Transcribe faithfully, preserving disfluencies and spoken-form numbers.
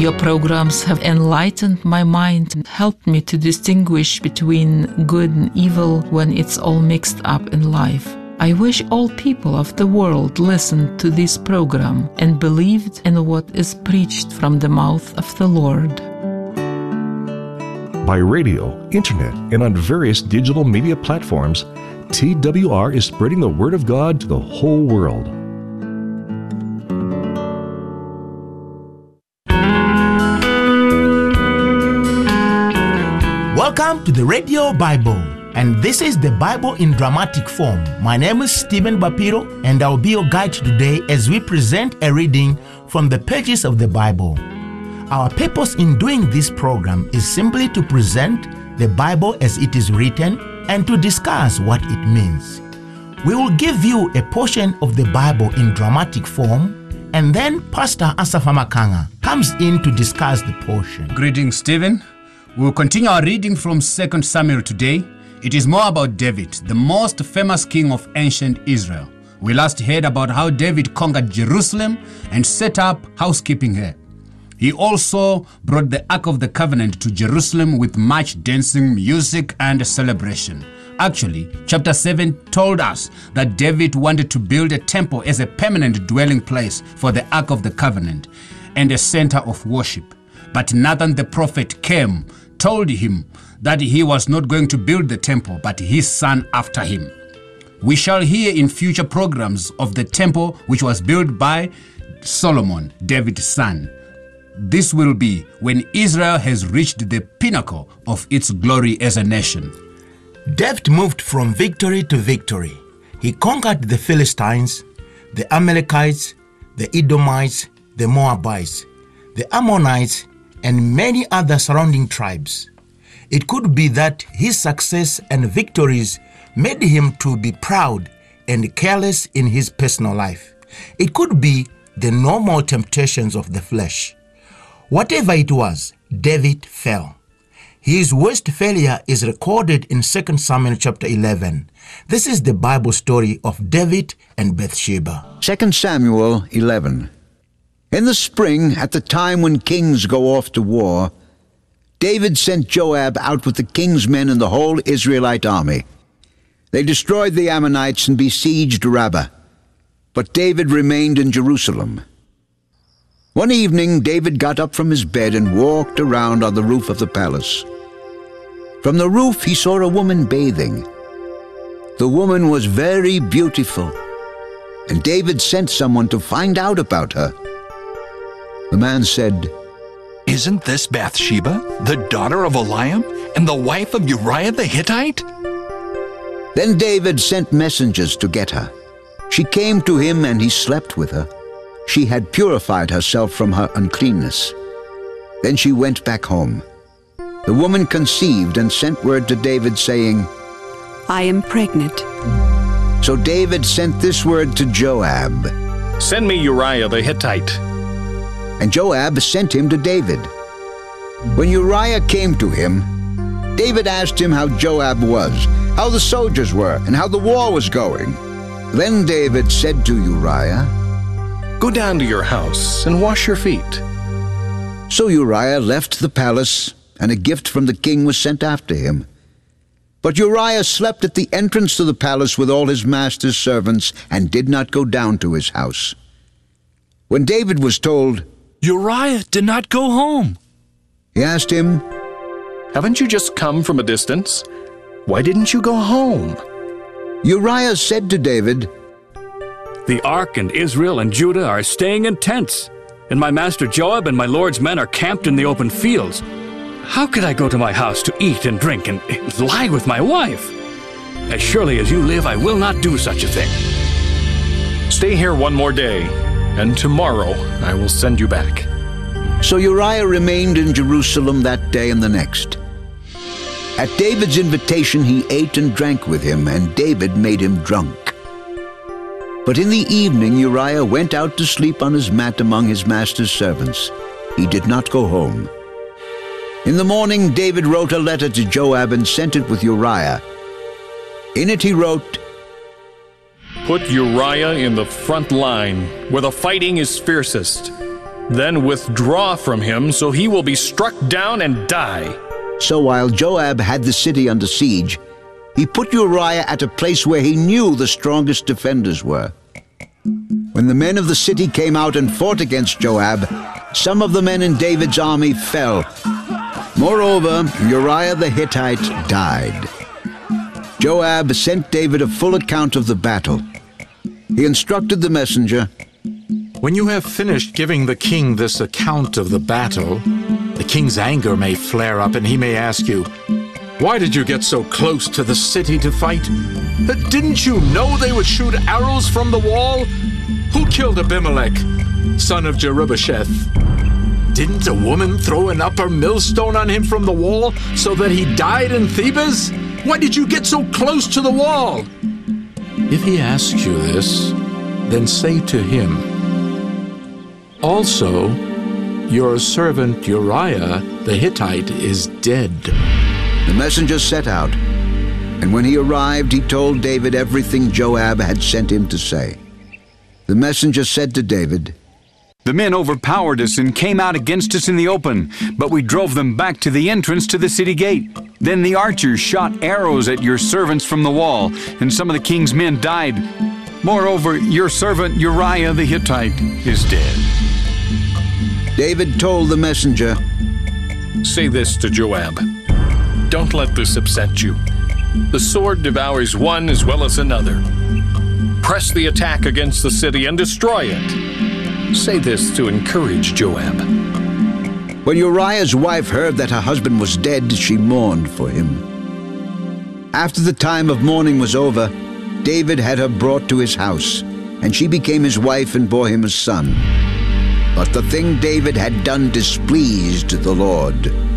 Your programs have enlightened my mind and helped me to distinguish between good and evil when it's all mixed up in life. I wish all people of the world listened to this program and believed in what is preached from the mouth of the Lord. By radio, internet, and on various digital media platforms, T W R is spreading the Word of God to the whole world. Welcome to the Radio Bible, and this is the Bible in dramatic form. My name is Stephen Bapiro, and I'll be your guide today as we present a reading from the pages of the Bible. Our purpose in doing this program is simply to present the Bible as it is written and to discuss what it means. We will give you a portion of the Bible in dramatic form, and then Pastor Asafa Makanga comes in to discuss the portion. Greetings, Stephen. We'll continue our reading from Second Samuel today. It is more about David, the most famous king of ancient Israel. We last heard about how David conquered Jerusalem and set up housekeeping here. He also brought the Ark of the Covenant to Jerusalem with much dancing, music, and celebration. Actually, chapter seven told us that David wanted to build a temple as a permanent dwelling place for the Ark of the Covenant and a center of worship. But Nathan the prophet came, told him that he was not going to build the temple, but his son after him. We shall hear in future programs of the temple which was built by Solomon, David's son. This will be when Israel has reached the pinnacle of its glory as a nation. David moved from victory to victory. He conquered the Philistines, the Amalekites, the Edomites, the Moabites, the Ammonites, and many other surrounding tribes. It could be that his success and victories made him to be proud and careless in his personal life. It could be the normal temptations of the flesh. Whatever it was, David fell. His worst failure is recorded in Second Samuel chapter eleven. This is the Bible story of David and Bathsheba. Second Samuel eleven. In the spring, at the time when kings go off to war, David sent Joab out with the king's men and the whole Israelite army. They destroyed the Ammonites and besieged Rabbah, but David remained in Jerusalem. One evening, David got up from his bed and walked around on the roof of the palace. From the roof, he saw a woman bathing. The woman was very beautiful, and David sent someone to find out about her. The man said, "Isn't this Bathsheba, the daughter of Eliam, and the wife of Uriah the Hittite?" Then David sent messengers to get her. She came to him, and he slept with her. She had purified herself from her uncleanness. Then she went back home. The woman conceived and sent word to David, saying, "I am pregnant." So David sent this word to Joab, "Send me Uriah the Hittite." And Joab sent him to David. When Uriah came to him, David asked him how Joab was, how the soldiers were, and how the war was going. Then David said to Uriah, "Go down to your house and wash your feet." So Uriah left the palace, and a gift from the king was sent after him. But Uriah slept at the entrance to the palace with all his master's servants, and did not go down to his house. When David was told, "Uriah did not go home," he asked him, "Haven't you just come from a distance? Why didn't you go home?" Uriah said to David, "The ark and Israel and Judah are staying in tents, and my master Joab and my lord's men are camped in the open fields. How could I go to my house to eat and drink and lie with my wife? As surely as you live, I will not do such a thing." "Stay here one more day, and tomorrow I will send you back." So Uriah remained in Jerusalem that day and the next. At David's invitation he ate and drank with him, and David made him drunk. But in the evening Uriah went out to sleep on his mat among his master's servants. He did not go home. In the morning David wrote a letter to Joab and sent it with Uriah. In it he wrote, "Put Uriah in the front line, where the fighting is fiercest. Then withdraw from him, so he will be struck down and die." So while Joab had the city under siege, he put Uriah at a place where he knew the strongest defenders were. When the men of the city came out and fought against Joab, some of the men in David's army fell. Moreover, Uriah the Hittite died. Joab sent David a full account of the battle. He instructed the messenger, "When you have finished giving the king this account of the battle, the king's anger may flare up and he may ask you, 'Why did you get so close to the city to fight? Didn't you know they would shoot arrows from the wall? Who killed Abimelech, son of Jerubbesheth? Didn't a woman throw an upper millstone on him from the wall so that he died in Thebes? Why did you get so close to the wall?' If he asks you this, then say to him, 'Also, your servant Uriah the Hittite is dead.'" The messenger set out, and when he arrived, he told David everything Joab had sent him to say. The messenger said to David, "The men overpowered us and came out against us in the open, but we drove them back to the entrance to the city gate. Then the archers shot arrows at your servants from the wall, and some of the king's men died. Moreover, your servant Uriah the Hittite is dead." David told the messenger, "Say this to Joab. Don't let this upset you. The sword devours one as well as another. Press the attack against the city and destroy it." Say this to encourage Joab. When Uriah's wife heard that her husband was dead, she mourned for him. After the time of mourning was over, David had her brought to his house, and she became his wife and bore him a son. But the thing David had done displeased the Lord.